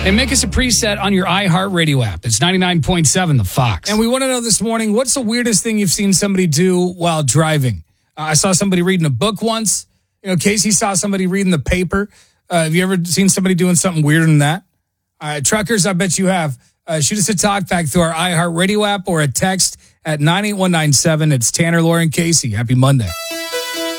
And make us a preset on your iHeartRadio app. It's 99.7 The Fox. And we want to know this morning, what's the weirdest thing you've seen somebody do while driving? I saw somebody reading a book once. Casey saw somebody reading the paper. Have you ever seen somebody doing something weirder than that? Truckers, I bet you have. Shoot us a talk back through our iHeartRadio app or a text at 98197. It's Tanner, Lauren, Casey. Happy Monday.